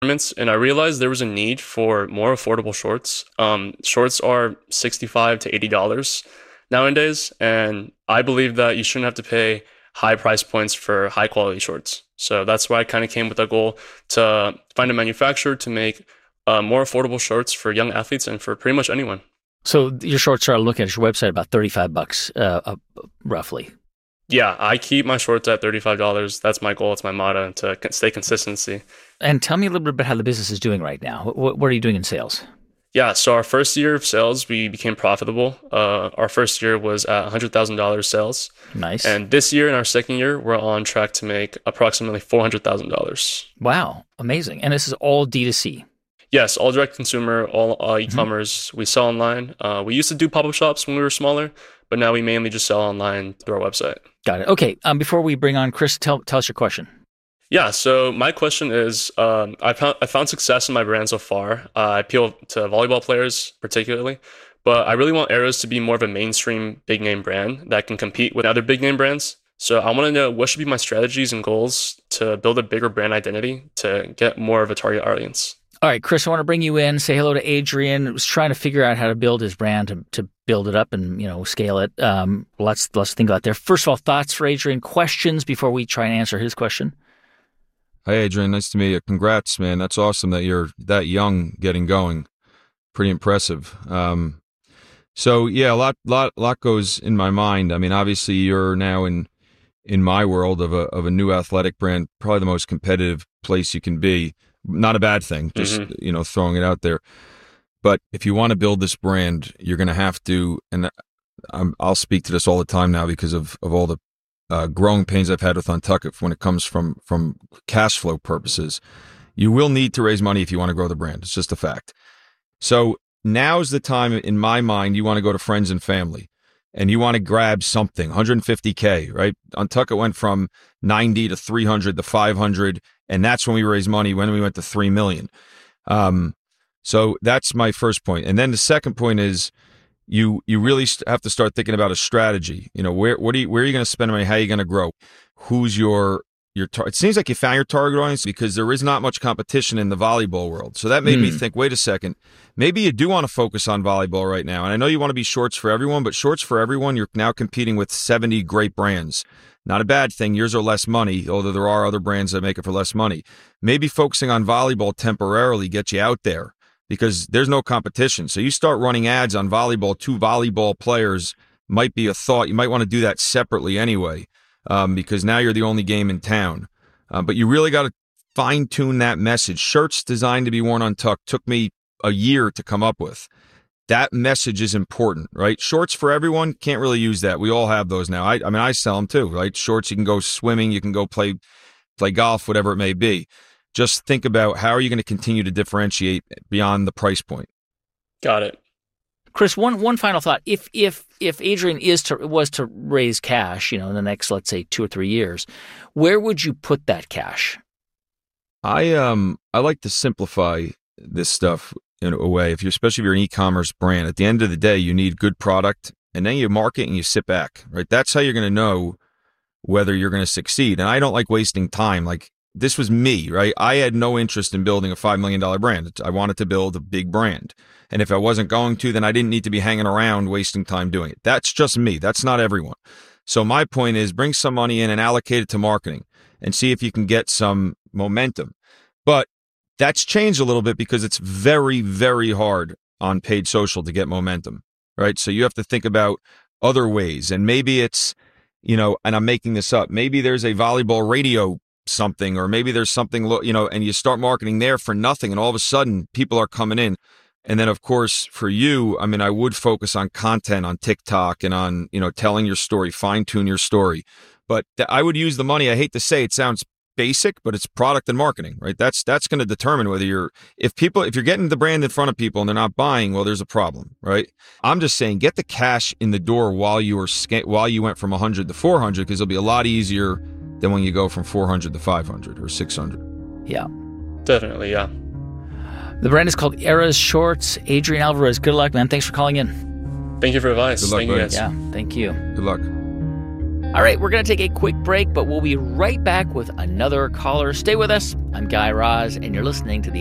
tournaments, and I realized there was a need for more affordable shorts. Shorts are $65 to $80 nowadays, and I believe that you shouldn't have to pay high price points for high quality shorts. So that's why I kind of came with a goal to find a manufacturer to make more affordable shorts for young athletes and for pretty much anyone. So your shorts are looking at your website about $35, roughly. Yeah, I keep my shorts at $35. That's my goal. It's my motto to stay consistency. And tell me a little bit about how the business is doing right now. What are you doing in sales? Yeah, so our first year of sales, we became profitable. Our first year was at $100,000 sales. Nice. And this year, in our second year, we're on track to make approximately $400,000. Wow, amazing. And this is all D2C? Yes, all direct consumer, all e-commerce. We sell online. We used to do pop-up shops when we were smaller, but now we mainly just sell online through our website. Got it. Okay, before we bring on Chris, tell us your question. Yeah, so my question is, I found success in my brand so far. I appeal to volleyball players particularly, but I really want Arrows to be more of a mainstream big name brand that can compete with other big name brands. So I want to know what should be my strategies and goals to build a bigger brand identity to get more of a target audience. All right, Chris, I want to bring you in, say hello to Adrian. He was trying to figure out how to build his brand to build it up and, scale it. Let's think about there. First of all, thoughts for Adrian, questions before we try and answer his question? Hi, Adrian. Nice to meet you. Congrats, man. That's awesome that you're that young getting going. Pretty impressive. So yeah, a lot goes in my mind. I mean, obviously you're now in my world of a new athletic brand, probably the most competitive place you can be. Not a bad thing, just, throwing it out there. But if you want to build this brand, you're going to have to, and I'll speak to this all the time now because of all the growing pains I've had with Untuckit when it comes from cash flow purposes. You will need to raise money if you want to grow the brand. It's just a fact. So now's the time, in my mind, you want to go to friends and family and you want to grab something, $150K, right? Untuckit went from 90 to 300 to 500. And that's when we raised money, when we went to 3 million. So that's my first point. And then the second point is you really have to start thinking about a strategy. Where are you going to spend money? How are you going to grow? Who's your it seems like you found your target audience because there is not much competition in the volleyball world. So that made me think, wait a second, maybe you do want to focus on volleyball right now. And I know you want to be shorts for everyone, but shorts for everyone, you're now competing with 70 great brands. Not a bad thing. Yours are less money, although there are other brands that make it for less money. Maybe focusing on volleyball temporarily gets you out there because there's no competition. So you start running ads on volleyball to volleyball players might be a thought. You might want to do that separately anyway, because now you're the only game in town. But you really got to fine-tune that message. Shirts designed to be worn untucked took me a year to come up with. That message is important, right? Shorts for everyone, can't really use that. We all have those now. I mean, I sell them too, right? Shorts, you can go swimming, you can go play golf, whatever it may be. Just think about how are you going to continue to differentiate beyond the price point. Got it. Chris, one final thought. If Adrian was to raise cash, in the next, let's say 2 or 3 years, where would you put that cash? I like to simplify this stuff in a way. Especially if you're an e-commerce brand, at the end of the day, you need good product, and then you market and you sit back, right? That's how you're going to know whether you're going to succeed. And I don't like wasting time. Like, this was me, right? I had no interest in building a $5 million brand. I wanted to build a big brand. And if I wasn't going to, then I didn't need to be hanging around wasting time doing it. That's just me. That's not everyone. So my point is bring some money in and allocate it to marketing and see if you can get some momentum. But that's changed a little bit because it's very, very hard on paid social to get momentum, right? So you have to think about other ways. And maybe it's, and I'm making this up, maybe there's a volleyball radio something, or maybe there's something, and you start marketing there for nothing. And all of a sudden people are coming in. And then, of course, for you, I mean, I would focus on content on TikTok and on, telling your story, fine tune your story. But I would use the money. I hate to say it sounds basic, but it's product and marketing, right? That's going to determine whether if you're getting the brand in front of people and they're not buying, well, there's a problem, right? I'm just saying, get the cash in the door while you went from 100 to 400, because it'll be a lot easier than when you go from 400 to 500 or 600. Yeah. Definitely, yeah. The brand is called Eras Shorts. Adrian Alvarez, good luck, man. Thanks for calling in. Thank you for advice. Good luck, thank you, buddy. guys. Yeah, thank you. Good luck. All right, we're going to take a quick break, but we'll be right back with another caller. Stay with us. I'm Guy Raz, and you're listening to the